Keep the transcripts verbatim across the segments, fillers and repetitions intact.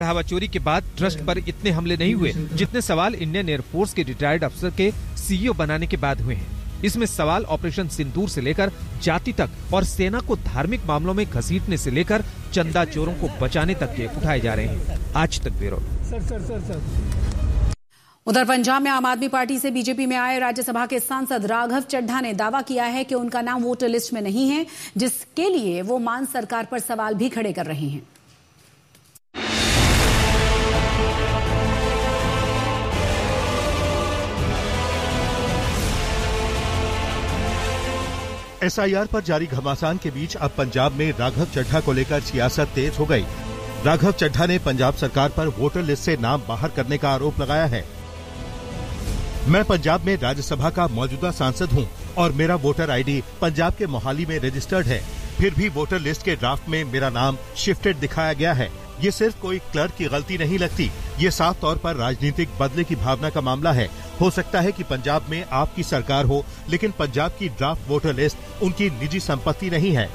बढ़ावा चोरी के बाद ट्रस्ट पर इतने हमले नहीं हुए जितने सवाल इंडियन एयरफोर्स के रिटायर्ड अफसर के सीईओ बनाने के बाद हुए हैं। इसमें सवाल ऑपरेशन सिंदूर से लेकर जाति तक और सेना को धार्मिक मामलों में घसीटने से लेकर चंदा चोरों को बचाने तक के उठाए जा रहे हैं। आज तक bureau. Sir sir sir sir उधर पंजाब में आम आदमी पार्टी से बीजेपी में आए राज्यसभा के सांसद राघव चड्ढा ने दावा किया है कि उनका नाम वोटर लिस्ट में नहीं है, जिसके लिए वो मान सरकार पर सवाल भी खड़े कर रहे हैं। एसआईआर पर जारी घमासान के बीच अब पंजाब में राघव चड्ढा को लेकर सियासत तेज हो गई। राघव चड्ढा ने पंजाब सरकार पर वोटर लिस्ट से नाम बाहर करने का आरोप लगाया है। मैं पंजाब में राज्यसभा का मौजूदा सांसद हूं और मेरा वोटर आईडी पंजाब के मोहाली में रजिस्टर्ड है, फिर भी वोटर लिस्ट के ड्राफ्ट में मेरा नाम शिफ्टेड दिखाया गया है। ये सिर्फ कोई क्लर्क की गलती नहीं लगती, ये साफ तौर पर राजनीतिक बदले की भावना का मामला है। हो सकता है कि पंजाब में आपकी सरकार हो, लेकिन पंजाब की ड्राफ्ट वोटर लिस्ट उनकी निजी संपत्ति नहीं है।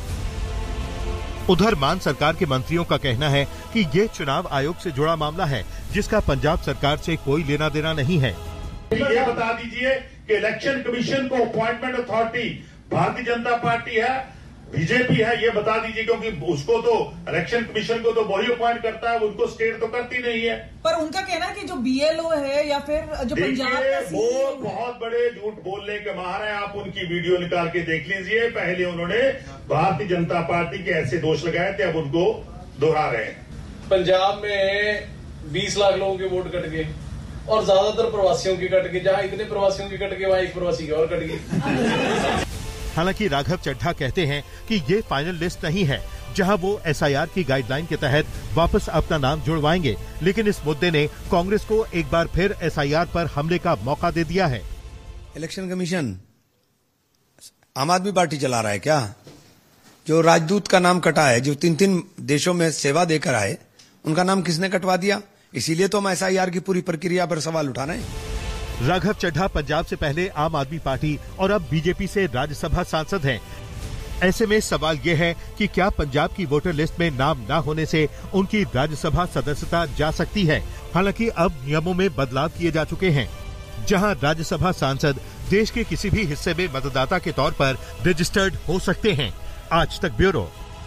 उधर मान सरकार के मंत्रियों का कहना है कि ये चुनाव आयोग से जुड़ा मामला है, जिसका पंजाब सरकार से कोई लेना देना नहीं है। ये बता दीजिए कि इलेक्शन कमीशन को appointment authority Bharatiya Janata party है, बीजेपी है, ये बता दीजिए, क्योंकि उसको तो इलेक्शन कमीशन को तो वही अपॉइंट करता है, उनको स्टेट तो करती नहीं है। पर उनका कहना है कि जो बीएलओ है या फिर जो पंजाब का वो बहुत बड़े झूठ बोलने के माहिर हैं। आप उनकी वीडियो निकाल के देख लीजिए। पहले उन्होंने भारतीय जनता पार्टी के ऐसे दोष लगाए थे, अब उनको दोहरा रहे हैं। पंजाब में बीस लाख लोगों के वोट कट गए और ज्यादातर प्रवासियों की कट गए। जहां इतने प्रवासियों की कट गए वहां एक प्रवासी की और कट गई। हालांकि राघव चड्ढा कहते हैं कि ये फाइनल लिस्ट नहीं है, जहां वो एसआईआर की गाइडलाइन के तहत वापस अपना नाम जुड़वाएंगे, लेकिन इस मुद्दे ने कांग्रेस को एक बार फिर एसआईआर पर हमले का मौका दे दिया है। इलेक्शन कमीशन आम आदमी पार्टी चला रहा है क्या? जो राजदूत का नाम कटा है, जो तीन तीन देशों में सेवा देकर आए, उनका नाम किसने कटवा दिया? इसीलिए तो हम एसआईआर की पूरी प्रक्रिया पर सवाल उठा रहे हैं। राघव चड्ढा पंजाब से पहले आम आदमी पार्टी और अब बीजेपी से राज्यसभा सांसद हैं। ऐसे में सवाल ये है कि क्या पंजाब की वोटर लिस्ट में नाम न होने से उनकी राज्यसभा सदस्यता जा सकती है? हालांकि अब नियमों में बदलाव किए जा चुके हैं, जहां राज्यसभा सांसद देश के किसी भी हिस्से में मतदाता के तौर पर रजिस्टर्ड हो सकते हैं। आज तक ब्यूरो।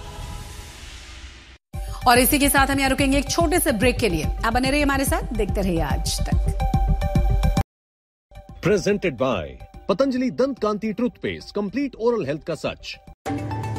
और इसी के साथ हम यहाँ रुकेंगे एक छोटे से ब्रेक के लिए। आप बने रहिए हमारे साथ, देखते रहिए आज तक। Presented by Patanjali Dant Kanti Toothpaste, complete oral health का सच।